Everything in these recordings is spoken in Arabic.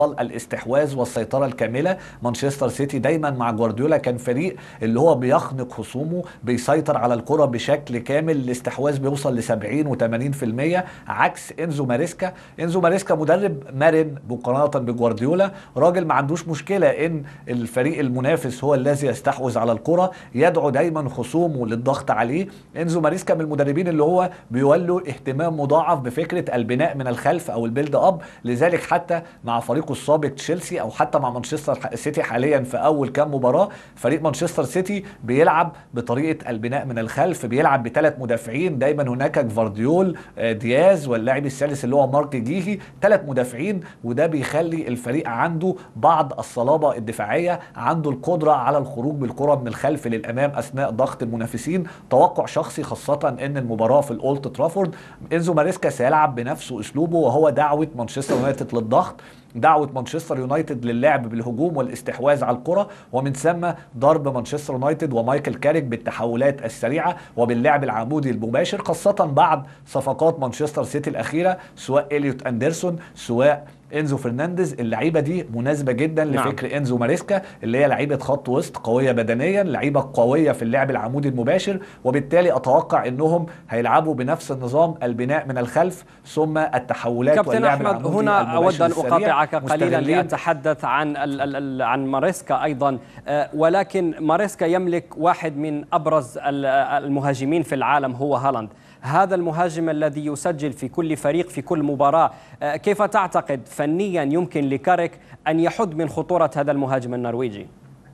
الاستحواذ والسيطرة الكاملة. مانشستر سيتي دايما مع جوارديولا كان فريق اللي هو بيخنق خصومه، بيسيطر على الكرة بشكل كامل، الاستحواذ بيوصل ل 70 و80%، عكس انزو ماريسكا. انزو ماريسكا مدرب مرن مقارنة بجوارديولا، راجل ما عندوش مشكلة ان الفريق المنافس هو الذي يستحوذ على الكرة، يدعو دايما خصومه للضغط عليه. انزو ماريسكا من المدربين اللي هو بيولوا اهتمام مضاعف بفكرة البناء من الخلف او البيلد اب، لذلك حتى مع فريقه السابق تشيلسي او حتى مع مانشستر سيتي حاليا في اول كام مباراه، فريق مانشستر سيتي بيلعب بطريقه البناء من الخلف، بيلعب بثلاث مدافعين، دايما هناك جفارديول، دياز، واللاعب الثالث اللي هو مارك جيهي، ثلاث مدافعين، وده بيخلي الفريق عنده بعض الصلابه الدفاعيه، عنده القدره على الخروج بالكره من الخلف للامام اثناء ضغط المنافسين. توقع شخصي خاصه ان المباراه في الاولد ترافورد انزو ماريسكا سيلعب بنفس اسلوبه، وهو دعوه مانشستر يونايتد للضغط، دعوة مانشستر يونايتد للعب بالهجوم والاستحواذ على الكرة، ومن ثم ضرب مانشستر يونايتد ومايكل كاريك بالتحولات السريعة وباللعب العمودي المباشر، خاصة بعد صفقات مانشستر سيتي الأخيرة، سواء إليوت أندرسون سواء انزو فرنانديز. اللعيبه دي مناسبه جدا لفكر انزو ماريسكا، اللي هي لعيبه خط وسط قويه بدنيا، لعيبه قويه في اللعب العمودي المباشر، وبالتالي اتوقع انهم هيلعبوا بنفس النظام، البناء من الخلف ثم التحولات واللعب العمودي المباشر. هنا اود ان اقاطعك قليلا لاتحدث عن ماريسكا ايضا، ولكن ماريسكا يملك واحد من ابرز المهاجمين في العالم، هو هالاند. هذا المهاجم الذي يسجل في كل فريق في كل مباراة، كيف تعتقد فنيا يمكن لكاريك أن يحد من خطورة هذا المهاجم النرويجي؟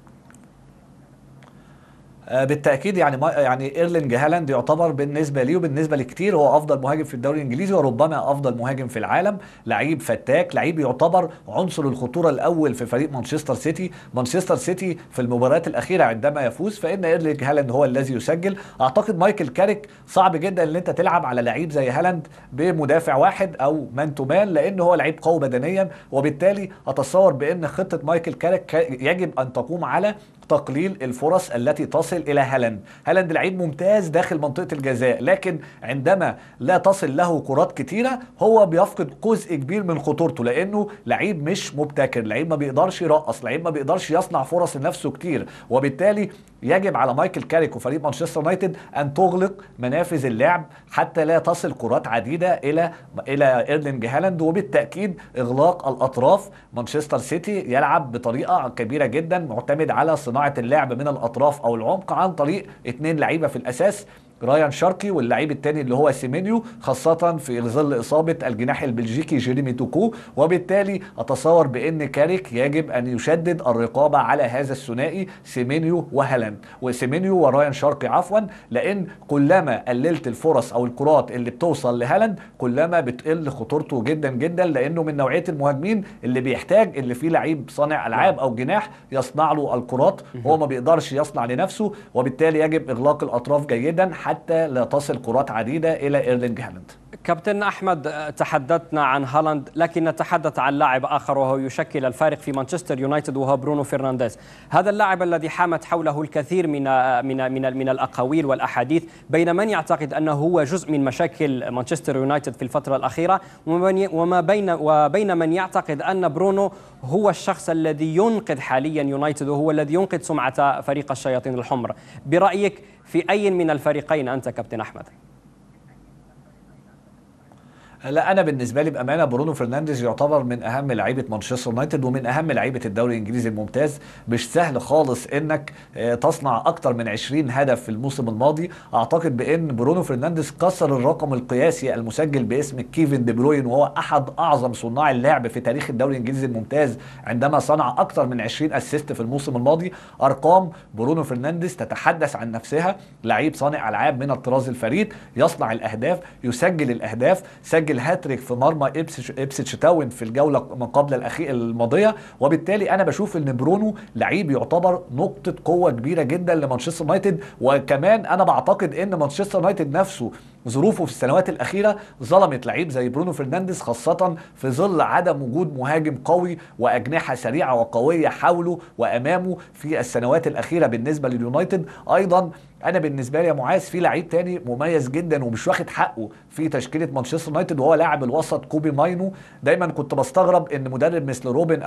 بالتاكيد يعني ايرلينج هالاند يعتبر بالنسبه لي وبالنسبه لكتير هو افضل مهاجم في الدوري الانجليزي، وربما افضل مهاجم في العالم. لعيب فتاك، لعيب يعتبر عنصر الخطوره الاول في فريق مانشستر سيتي. مانشستر سيتي في المباريات الاخيره عندما يفوز فان ايرلينج هالاند هو الذي يسجل. اعتقد مايكل كاريك صعب جدا ان انت تلعب على لعيب زي هالاند بمدافع واحد او مان تو مان، لان هو لعيب قوي بدنيا، وبالتالي اتصور بان خطه مايكل كاريك يجب ان تقوم على تقليل الفرص التي تصل الى هالاند. هالاند لعيب ممتاز داخل منطقه الجزاء، لكن عندما لا تصل له كرات كتيره هو بيفقد جزء كبير من خطورته، لانه لعيب مش مبتكر، لعيب ما بيقدرش يرقص، لعيب ما بيقدرش يصنع فرص لنفسه كتير. وبالتالي يجب على مايكل كاريك وفريق مانشستر يونايتد ان تغلق منافذ اللعب حتى لا تصل كرات عديده الى ايرلينج هالاند، وبالتاكيد اغلاق الاطراف. مانشستر سيتي يلعب بطريقه كبيره جدا معتمد على صناعه اللعب من الاطراف او العمق عن طريق اثنين لعيبه في الاساس، رايان شاركي واللعيب الثاني اللي هو سيمينيو، خاصة في ظل إصابة الجناح البلجيكي جيريمي توكو. وبالتالي أتصور بأن كاريك يجب أن يشدد الرقابة على هذا الثنائي سيمينيو وهالاند، وسيمينيو ورايان شاركي عفوا، لأن كلما قللت الفرص أو الكرات اللي بتوصل لهالاند كلما بتقل خطورته جدا جدا، لأنه من نوعية المهاجمين اللي بيحتاج اللي فيه لعيب صانع ألعاب أو جناح يصنع له الكرات، هو ما بيقدرش يصنع لنفسه، وبالتالي يجب إغلاق الأطراف جيدا حتى لا تصل كرات عديدة إلى إيرلينج هالاند. كابتن أحمد، تحدثنا عن هالاند، لكن نتحدث عن لاعب آخر وهو يشكل الفارق في مانشستر يونايتد، وهو برونو فرنانديز. هذا اللاعب الذي حامت حوله الكثير من الأقاويل والأحاديث، بين من يعتقد أنه هو جزء من مشاكل مانشستر يونايتد في الفترة الأخيرة، وبين من يعتقد أن برونو هو الشخص الذي ينقذ حاليا يونايتد، وهو الذي ينقذ سمعة فريق الشياطين الحمر. برأيك في أي من الفريقين أنت كابتن أحمد؟ لا، انا بالنسبه لي بامانه برونو فرنانديز يعتبر من اهم لعيبه مانشستر يونايتد ومن اهم لعيبه الدوري الانجليزي الممتاز. مش سهل خالص انك تصنع اكتر من 20 هدف في الموسم الماضي. اعتقد بان برونو فرنانديز كسر الرقم القياسي المسجل باسم كيفن دي بروين، وهو احد اعظم صناع اللعب في تاريخ الدوري الانجليزي الممتاز عندما صنع اكتر من 20 اسيست في الموسم الماضي. ارقام برونو فرنانديز تتحدث عن نفسها، لعيب صانع العاب من الطراز الفريد، يصنع الاهداف، يسجل الاهداف، سجل هاتريك في مرمى إبسيتش تاون في الجوله ما قبل الماضيه. وبالتالي انا بشوف ان برونو لعيب يعتبر نقطه قوه كبيره جدا لمانشستر يونايتد. وكمان انا بعتقد ان مانشستر يونايتد نفسه ظروفه في السنوات الاخيره ظلمت لعيب زي برونو فرنانديز، خاصه في ظل عدم وجود مهاجم قوي واجنحه سريعه وقويه حوله وامامه في السنوات الاخيره بالنسبه لليونايتد. ايضا انا بالنسبه لي يا معاذ في لعيب تاني مميز جدا ومش واخد حقه في تشكيله مانشستر يونايتد، وهو لاعب الوسط كوبي ماينو. دايما كنت بستغرب ان مدرب مثل روبن